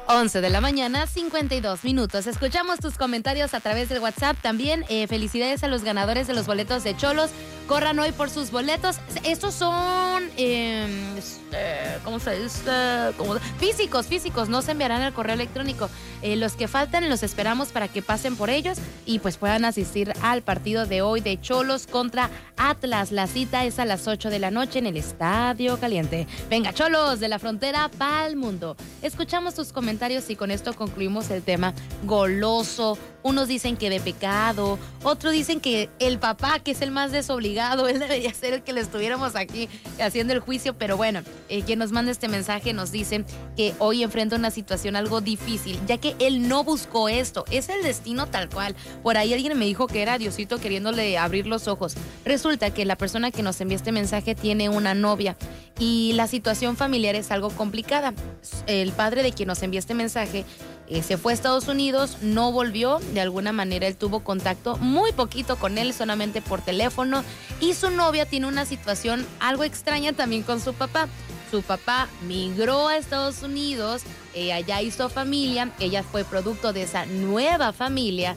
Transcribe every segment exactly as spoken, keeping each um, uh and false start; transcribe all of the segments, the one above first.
once de la mañana, cincuenta y dos minutos. Escuchamos tus comentarios a través del WhatsApp. También eh, felicidades a los ganadores de los boletos de Xolos. Corran hoy por sus boletos. Estos son, eh, eh, ¿cómo se dice? ¿Cómo? Físicos, físicos. No se enviarán al correo electrónico. Eh, los que faltan los esperamos para que pasen por ellos y pues puedan asistir al partido de hoy de Xolos contra Atlas. La cita es a las ocho de la noche en el Estadio Caliente. Venga, Xolos, de la frontera pa'l mundo. Escuchamos tus comentarios y con esto concluimos el tema goloso. Unos dicen que de pecado, otros dicen que el papá, que es el más desobligado, él debería ser el que le estuviéramos aquí haciendo el juicio, pero bueno, eh, quien nos manda este mensaje nos dice que hoy enfrenta una situación algo difícil, ya que él no buscó esto, es el destino tal cual. Por ahí alguien me dijo que era Diosito queriéndole abrir los ojos. Resulta que la persona que nos envía este mensaje tiene una novia y la situación familiar es algo complicada. El padre de quien nos envía este mensaje Eh, se fue a Estados Unidos, no volvió, de alguna manera él tuvo contacto muy poquito con él, solamente por teléfono, y su novia tiene una situación algo extraña también con su papá. Su papá migró a Estados Unidos, eh, allá hizo familia, ella fue producto de esa nueva familia,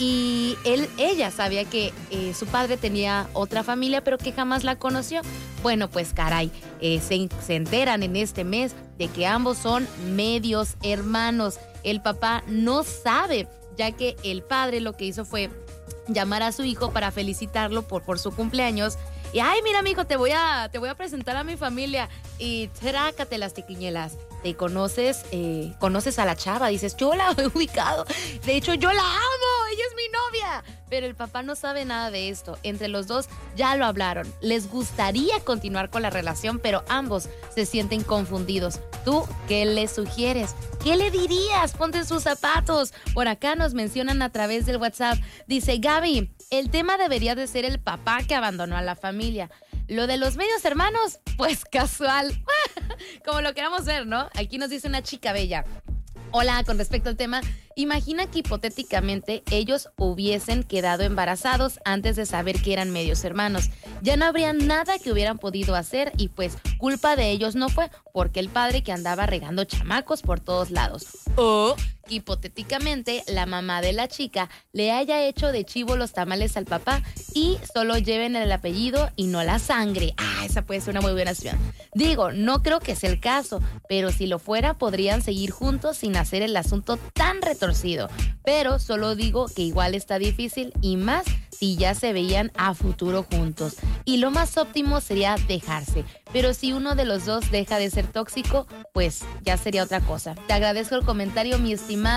y él, ella sabía que eh, su padre tenía otra familia, pero que jamás la conoció. Bueno, pues caray, eh, se, se enteran en este mes de que ambos son medios hermanos. El papá no sabe, ya que el padre lo que hizo fue llamar a su hijo para felicitarlo por, por su cumpleaños. Y, ay, mira, mijo, te voy a, te voy a presentar a mi familia. Y trácate las tequiñelas. Te conoces, eh, conoces a la chava, dices, yo la he ubicado. De hecho, yo la amo, ella es mi novia. Pero el papá no sabe nada de esto. Entre los dos ya lo hablaron. Les gustaría continuar con la relación, pero ambos se sienten confundidos. ¿Tú qué le sugieres? ¿Qué le dirías? Ponte en sus zapatos. Por acá nos mencionan a través del WhatsApp. Dice, Gaby, el tema debería de ser el papá que abandonó a la familia. Lo de los medios hermanos, pues casual. Como lo queramos ver, ¿no? Aquí nos dice una chica bella. Hola, con respecto al tema, imagina que hipotéticamente ellos hubiesen quedado embarazados antes de saber que eran medios hermanos. Ya no habría nada que hubieran podido hacer y pues culpa de ellos no fue porque el padre que andaba regando chamacos por todos lados. O que hipotéticamente la mamá de la chica le haya hecho de chivo los tamales al papá y solo lleven el apellido y no la sangre. Ah, esa puede ser una muy buena opción. Digo, no creo que sea el caso, pero si lo fuera podrían seguir juntos sin hacer el asunto tan retorcido. Pero solo digo que igual está difícil y más si ya se veían a futuro juntos. Y lo más óptimo sería dejarse. Pero si uno de los dos deja de ser tóxico, pues ya sería otra cosa. Te agradezco el comentario, mi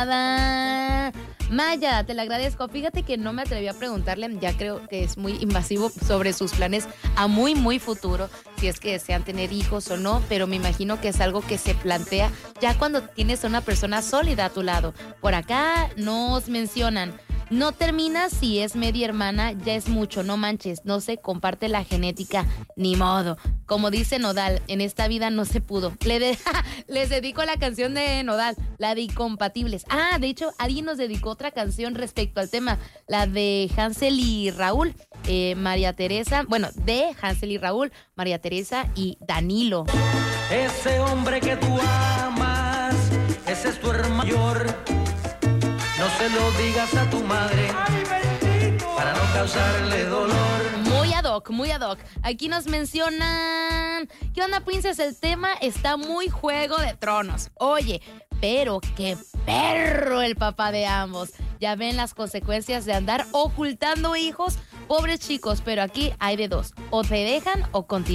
estimada Maya, te lo agradezco. Fíjate que no me atreví a preguntarle, ya creo que es muy invasivo, sobre sus planes a muy, muy futuro, si es que desean tener hijos o no, pero me imagino que es algo que se plantea ya cuando tienes a una persona sólida a tu lado. Por acá nos mencionan, no termina si es media hermana, ya es mucho, no manches, no se comparte la genética, ni modo. Como dice Nodal, en esta vida no se pudo. Le de, les dedico la canción de Nodal, la de Incompatibles. Ah, de hecho, alguien nos dedicó otra canción respecto al tema, la de Hansel y Raúl, eh, María Teresa, bueno, de Hansel y Raúl, María Teresa y Danilo. Ese hombre que tú amas, ese es tu hermano mayor. No se lo digas a tu madre, para no causarle dolor. Muy ad hoc, muy ad hoc. Aquí nos mencionan, ¿qué onda, Princess? El tema está muy Juego de Tronos. Oye, pero qué perro el papá de ambos. Ya ven las consecuencias de andar ocultando hijos. Pobres chicos, pero aquí hay de dos. O te dejan o continúan.